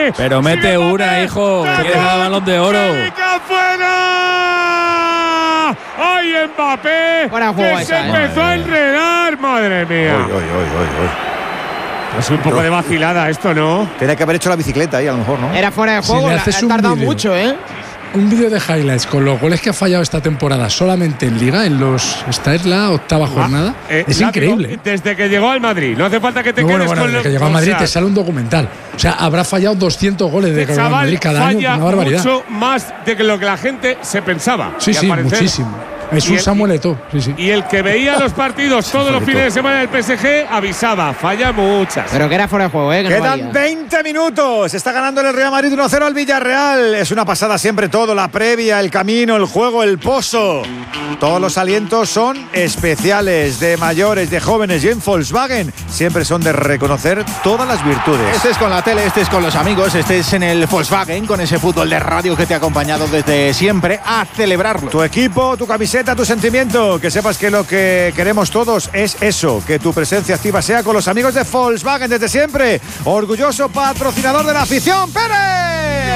Mbappé. Pero mete una, hijo. Tienes el Balón de Oro. ¡Fuera! ¡Ay, Mbappé! Que se empezó a enredar, madre mía. Es un poco de vacilada esto, ¿no? Tiene que haber hecho la bicicleta ahí, a lo mejor, ¿no? Era fuera de juego, ha tardado mucho, ¿eh? Un vídeo de highlights con los goles que ha fallado esta temporada solamente en Liga, esta es la 8ª jornada. Es increíble. Desde que llegó al Madrid, no hace falta que te quedes con desde que llegó al Madrid te sale un documental. O sea, habrá fallado 200 goles de Real Madrid cada año, una barbaridad. Mucho más de lo que la gente se pensaba. Sí, muchísimo. Es un Samuel Eto'o. Sí. Y el que veía los partidos todos los fines de semana del PSG avisaba, falla muchas. Pero que era fuera de juego, ¿eh? Quedan 20 minutos. Está ganando el Real Madrid 1-0 al Villarreal. Es una pasada siempre todo, la previa, el camino, el juego, el pozo. Todos los alientos son especiales, de mayores, de jóvenes, y en Volkswagen siempre son de reconocer todas las virtudes. Estés con la tele, estés con los amigos, estés en el Volkswagen con ese fútbol de radio que te ha acompañado desde siempre, a celebrarlo. Tu equipo, tu camiseta, tu sentimiento, que sepas que lo que queremos todos es eso, que tu presencia activa sea con los amigos de Volkswagen desde siempre. Orgulloso patrocinador de la afición, Pérez.